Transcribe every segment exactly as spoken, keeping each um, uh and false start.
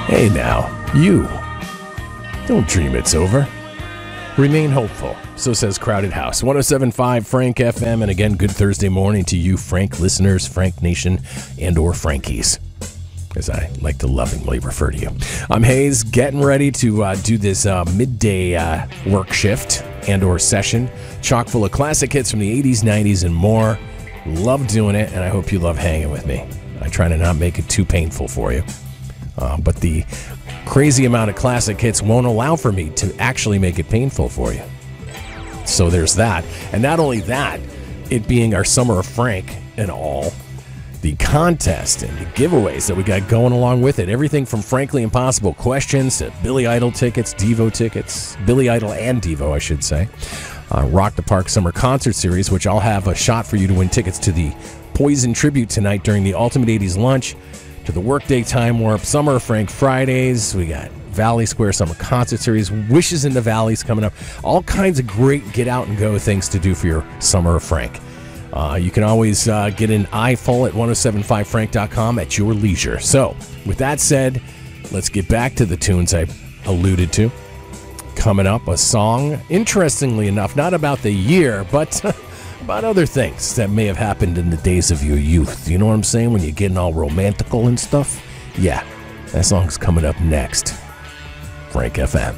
Hey now, you. Don't dream it's over. Remain hopeful. So says Crowded House. one oh seven point five Frank F M. And again, good Thursday morning to you, Frank listeners, Frank Nation, and or Frankies, as I like to lovingly refer to you. I'm Hayes, getting ready to uh, do this uh, midday uh, work shift and or session, chock full of classic hits from the eighties, nineties, and more. Love doing it, and I hope you love hanging with me. I try to not make it too painful for you. Uh, but the crazy amount of classic hits won't allow for me to actually make it painful for you. So there's that. And not only that, it being our Summer of Frank and all, the contest and the giveaways that we got going along with it. Everything from Frankly Impossible questions to Billy Idol tickets, Devo tickets, Billy Idol and Devo, I should say. Uh, Rock the Park Summer Concert Series, which I'll have a shot for you to win tickets to the Poison Tribute tonight during the Ultimate eighties Lunch, to the Workday Time Warp, Summer of Frank Fridays. We got Valley Square Summer Concert Series, Wishes in the Valleys coming up. All kinds of great get out and go things to do for your Summer of Frank. Uh, you can always uh, get an eyeful at ten seventy-five frank dot com at your leisure. So, with that said, let's get back to the tunes I alluded to. Coming up, a song, interestingly enough, not about the year, but about other things that may have happened in the days of your youth. You know what I'm saying? When you're getting all romantical and stuff? Yeah, that song's coming up next. Frank F M.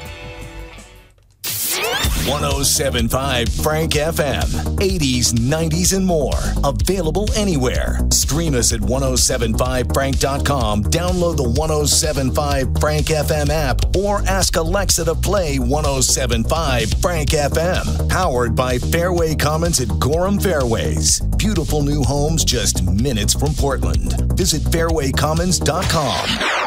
ten seventy-five Frank F M. eighties, nineties, and more. Available anywhere. Stream us at ten seventy-five frank dot com. Download the ten seventy-five Frank F M app or ask Alexa to play ten seventy-five Frank F M. Powered by Fairway Commons at Gorham Fairways. Beautiful new homes just minutes from Portland. Visit fairway commons dot com.